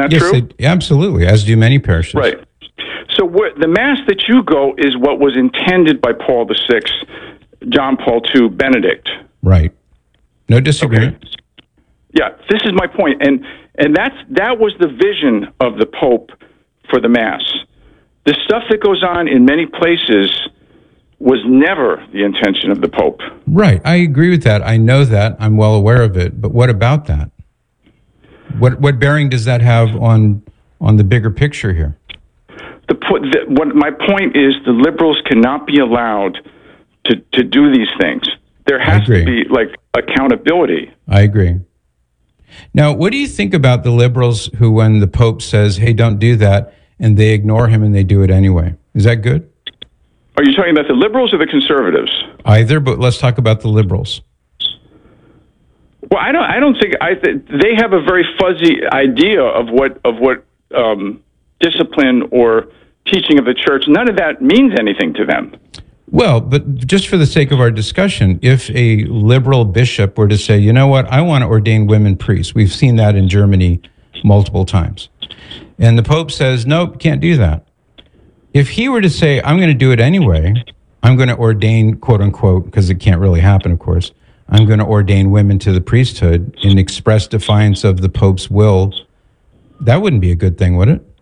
that yes, true? Absolutely, as do many parishes. Right. So the Mass that you go is what was intended by Paul VI, John Paul II, Benedict. Right. No disagreement. Okay. Yeah, this is my point. And that was the vision of the Pope for the Mass. The stuff that goes on in many places was never the intention of the Pope. Right. I agree with that. I know that. I'm well aware of it. But what about that? What bearing does that have on the bigger picture here? My point is the liberals cannot be allowed to do these things. There has to be accountability. I agree. Now, what do you think about the liberals who, when the Pope says, hey, don't do that, and they ignore him and they do it anyway? Is that good? Are you talking about the liberals or the conservatives? Either, but let's talk about the liberals. Well, I don't think they have a very fuzzy idea of what discipline or teaching of the church. None of that means anything to them. Well, but just for the sake of our discussion, if a liberal bishop were to say, you know what, I want to ordain women priests, we've seen that in Germany multiple times, and the Pope says, nope, can't do that. If he were to say, I'm going to do it anyway, I'm going to ordain, quote unquote, because it can't really happen, of course, I'm going to ordain women to the priesthood in express defiance of the Pope's will, that wouldn't be a good thing, would it?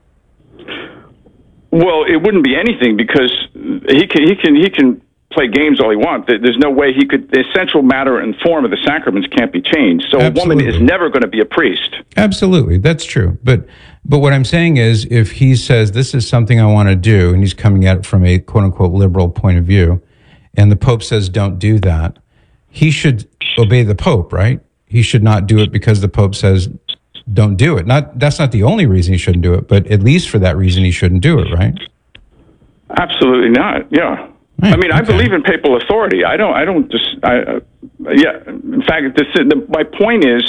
Well, it wouldn't be anything because he can play games all he wants. There's no way he could. The essential matter and form of the sacraments can't be changed. So Absolutely. A woman is never going to be a priest. Absolutely, that's true. But what I'm saying is, if he says this is something I want to do, and he's coming at it from a quote unquote liberal point of view, and the Pope says don't do that, he should obey the Pope, right? He should not do it because the Pope says don't do it. That's not the only reason he shouldn't do it, but at least for that reason he shouldn't do it, right? Absolutely not. Yeah. Right, I mean, I believe in papal authority. I don't just. Yeah. In fact, my point is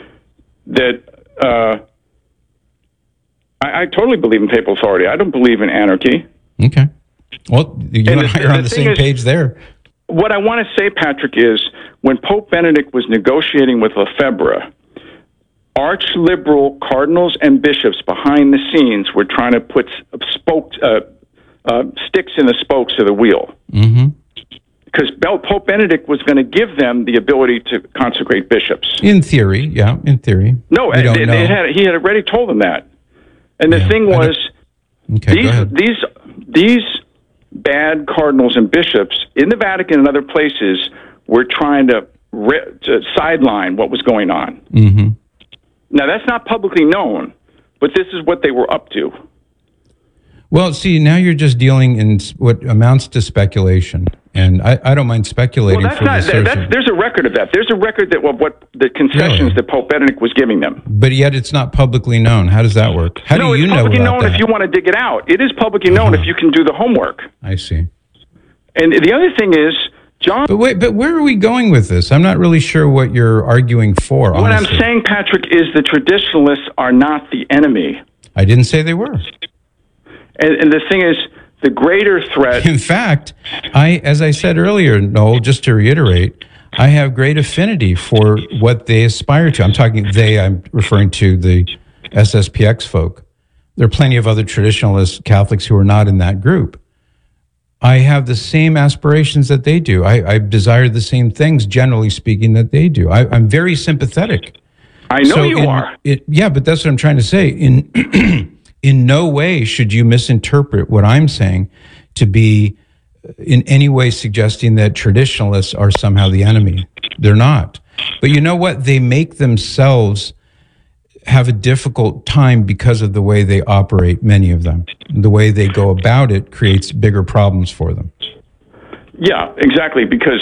that I totally believe in papal authority. I don't believe in anarchy. Okay. Well, you and I are on the same page there. What I want to say, Patrick, is when Pope Benedict was negotiating with Lefebvre, arch-liberal cardinals and bishops behind the scenes were trying to put sticks in the spokes of the wheel. Mm-hmm. Because Pope Benedict was going to give them the ability to consecrate bishops. In theory, yeah, in theory. No, he had already told them that. And the thing was, these bad cardinals and bishops in the Vatican and other places were trying to sideline what was going on. Mm-hmm. Now, that's not publicly known, but this is what they were up to. Well, see, now you're just dealing in what amounts to speculation, and I don't mind speculating. Well, there's a record of that. There's a record of what the concessions that Pope Benedict was giving them. But yet it's not publicly known. How does that work? How do you know about that? It's publicly known if you want to dig it out. It is publicly known if you can do the homework. I see. And the other thing is, John... But where are we going with this? I'm not really sure what you're arguing for, honestly. What I'm saying, Patrick, is the traditionalists are not the enemy. I didn't say they were. And the thing is, the greater threat... In fact, as I said earlier, Noel, just to reiterate, I have great affinity for what they aspire to. I'm referring to the SSPX folk. There are plenty of other traditionalist Catholics who are not in that group. I have the same aspirations that they do. I desire the same things, generally speaking, that they do. I'm very sympathetic. I know you are. Yeah, but that's what I'm trying to say. In no way should you misinterpret what I'm saying to be in any way suggesting that traditionalists are somehow the enemy. They're not. But you know what? They make themselves have a difficult time because of the way they operate, many of them. The way they go about it creates bigger problems for them. Yeah, exactly, because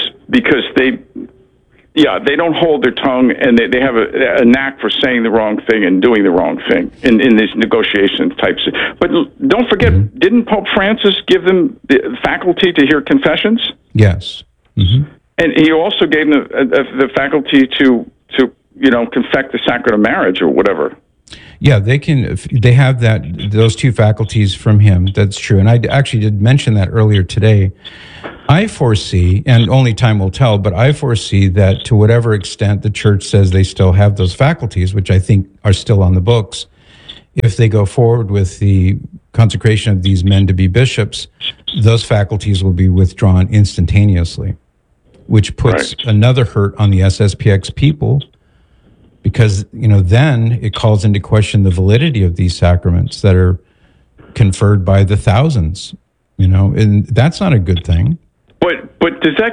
they don't hold their tongue, and they have a knack for saying the wrong thing and doing the wrong thing in these negotiation types. But don't forget, didn't Pope Francis give them the faculty to hear confessions? Yes. Mm-hmm. And he also gave them the faculty to confect the sacrament of marriage or whatever. Yeah, they have those two faculties from him. That's true. And I actually did mention that earlier today. I foresee, and only time will tell, but I foresee that to whatever extent the church says they still have those faculties, which I think are still on the books, if they go forward with the consecration of these men to be bishops, those faculties will be withdrawn instantaneously, which puts another hurt on the SSPX people, because, then it calls into question the validity of these sacraments that are conferred by the thousands, and that's not a good thing. But does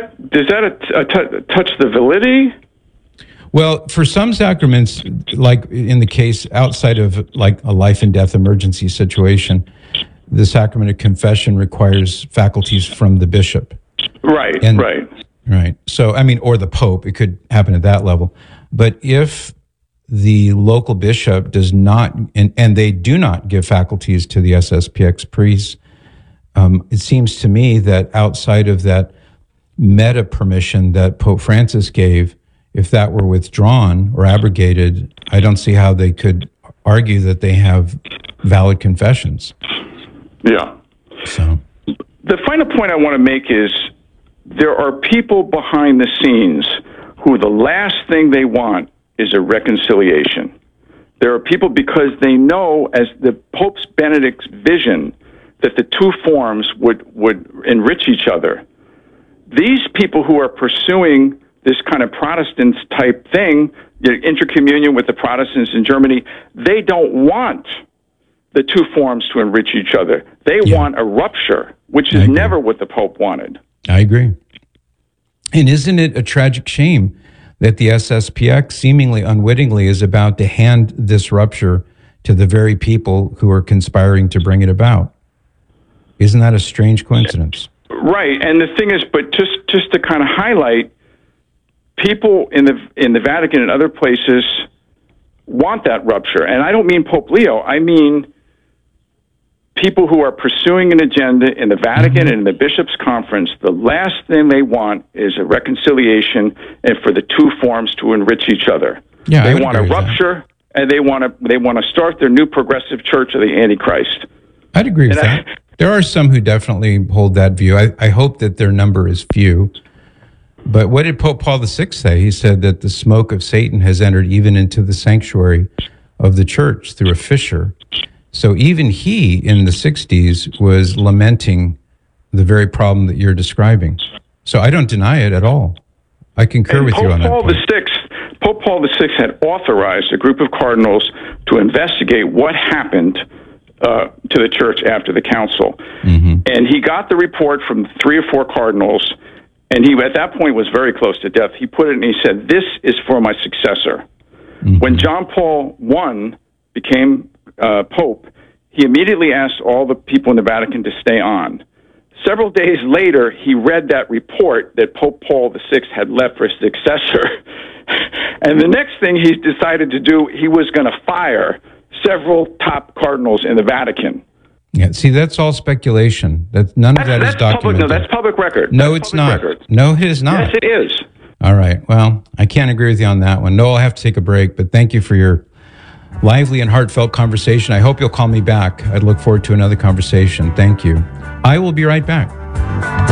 that touch the validity? Well, for some sacraments, like in the case outside of like a life and death emergency situation, the sacrament of confession requires faculties from the bishop. Right. Right. So, or the Pope, it could happen at that level. But if the local bishop does not, and they do not give faculties to the SSPX priests, it seems to me that outside of that meta permission that Pope Francis gave, if that were withdrawn or abrogated, I don't see how they could argue that they have valid confessions. Yeah. So the final point I want to make is there are people behind the scenes who the last thing they want is a reconciliation. There are people, because they know, as the Pope Benedict's vision, that the two forms would enrich each other. These people who are pursuing this kind of Protestant type thing, intercommunion with the Protestants in Germany, they don't want the two forms to enrich each other. They want a rupture, which is never what the Pope wanted. I agree. And isn't it a tragic shame that the SSPX seemingly unwittingly is about to hand this rupture to the very people who are conspiring to bring it about? Isn't that a strange coincidence? Right. And the thing is, but just to kind of highlight, people in the Vatican and other places want that rupture. And I don't mean Pope Leo. I mean people who are pursuing an agenda in the Vatican and in the Bishops' Conference. The last thing they want is a reconciliation and for the two forms to enrich each other. Yeah, they want a rupture, and they want to start their new progressive church of the Antichrist. I'd agree with that. There are some who definitely hold that view. I hope that their number is few. But what did Pope Paul VI say? He said that the smoke of Satan has entered even into the sanctuary of the church through a fissure. So even he, in the 60s, was lamenting the very problem that you're describing. So I don't deny it at all. I concur with you on that point. Pope Paul VI had authorized a group of cardinals to investigate what happened to the church after the council. Mm-hmm. And he got the report from 3 or 4 cardinals, and he, at that point, was very close to death. He put it and he said, "This is for my successor." Mm-hmm. When John Paul I became Pope, he immediately asked all the people in the Vatican to stay on. Several days later, he read that report that Pope Paul VI had left for his successor. And the next thing he decided to do, he was going to fire several top cardinals in the Vatican. Yeah, see, that's all speculation. None of that is documented. That's public record. No, it's not. No, it is not. Yes, it is. All right. Well, I can't agree with you on that one. No, I'll have to take a break, but thank you for your lively and heartfelt conversation. I hope you'll call me back. I'd look forward to another conversation. Thank you. I will be right back.